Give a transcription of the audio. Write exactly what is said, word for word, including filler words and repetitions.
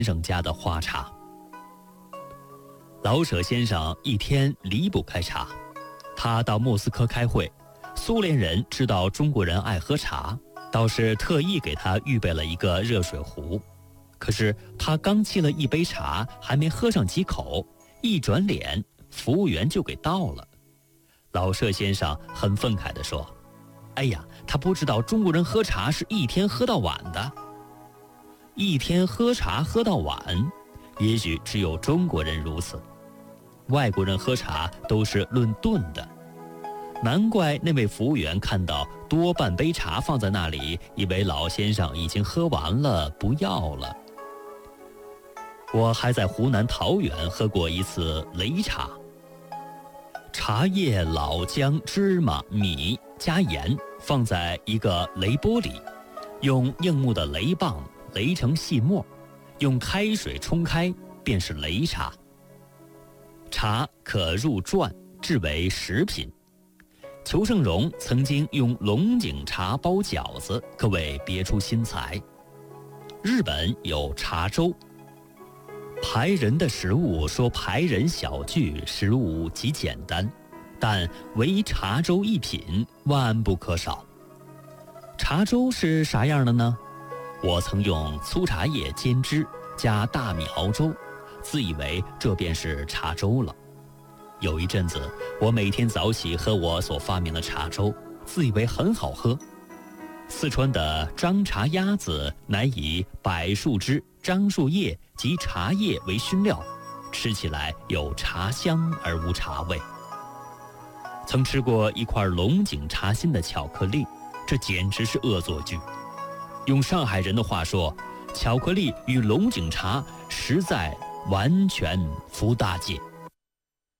生家的花茶。老舍先生一天离不开茶，他到莫斯科开会，苏联人知道中国人爱喝茶，倒是特意给他预备了一个热水壶。可是他刚沏了一杯茶，还没喝上几口，一转脸，服务员就给倒了。老舍先生很愤慨地说：“哎呀，他不知道中国人喝茶是一天喝到晚的。一天喝茶喝到晚，也许只有中国人如此。外国人喝茶都是论顿的。难怪那位服务员看到多半杯茶放在那里，以为老先生已经喝完了，不要了。”我还在湖南桃源喝过一次擂茶，茶叶、老姜、芝麻、米加盐放在一个擂钵里，用硬木的擂棒擂成细末，用开水冲开，便是擂茶。茶可入馔，制为食品。裘盛戎曾经用龙井茶包饺子，可谓别出心裁。日本有茶粥。排人的食物说排人小聚，食物极简单，但唯茶粥一品万不可少。茶粥是啥样的呢？我曾用粗茶叶煎汁加大米熬粥，自以为这便是茶粥了。有一阵子，我每天早起喝我所发明的茶粥，自以为很好喝。四川的张茶鸭子乃以柏树枝、樟树叶及茶叶为熏料，吃起来有茶香而无茶味。曾吃过一块龙井茶心的巧克力，这简直是恶作剧。用上海人的话说，巧克力与龙井茶实在完全服大姐。